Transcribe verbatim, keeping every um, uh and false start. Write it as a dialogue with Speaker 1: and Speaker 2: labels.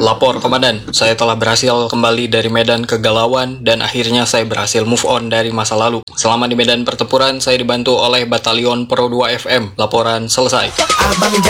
Speaker 1: Lapor komandan, saya telah berhasil kembali dari medan kegalauan dan akhirnya saya berhasil move on dari masa lalu. Selama di medan pertempuran, saya dibantu oleh Batalion Pro dua F M. Laporan selesai.
Speaker 2: Abang